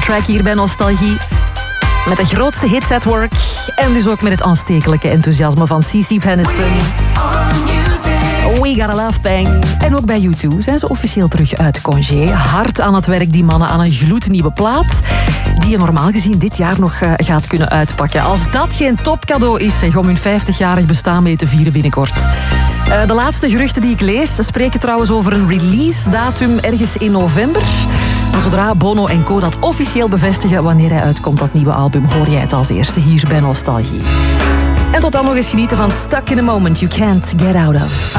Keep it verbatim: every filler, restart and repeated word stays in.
track hier bij Nostalgie. Met de grootste hits at work. En dus ook met het aanstekelijke enthousiasme van Cici Peniston. We Got a Love Thing. En ook bij U twee zijn ze officieel terug uit congé. Hard aan het werk, die mannen, aan een gloednieuwe plaat. Die je normaal gezien dit jaar nog uh, gaat kunnen uitpakken. Als dat geen topcadeau is, zeg, om hun vijftigjarig bestaan mee te vieren binnenkort. Uh, de laatste geruchten die ik lees spreken trouwens over een release-datum ergens in november. Maar zodra Bono en co dat officieel bevestigen wanneer hij uitkomt, dat nieuwe album, hoor jij het als eerste hier bij Nostalgie. En tot dan nog eens genieten van Stuck in a Moment You Can't Get Out Of.